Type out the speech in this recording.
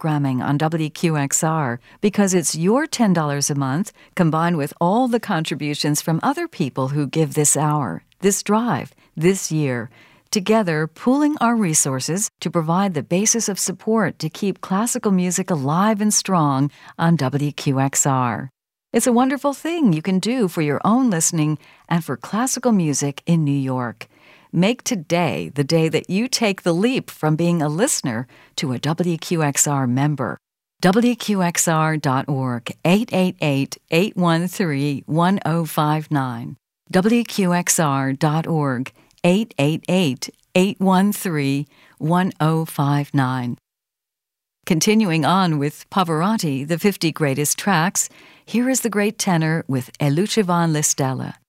programming on WQXR because it's your $10 a month combined with all the contributions from other people who give this hour, this drive, this year, together pooling our resources to provide the basis of support to keep classical music alive and strong on WQXR. It's a wonderful thing you can do for your own listening and for classical music in New York. Make today the day that you take the leap from being a listener to a WQXR member. WQXR.org, 888-813-1059. WQXR.org, 888-813-1059. Continuing on with Pavarotti, the 50 greatest tracks, here is the great tenor with E lucevano le stelle.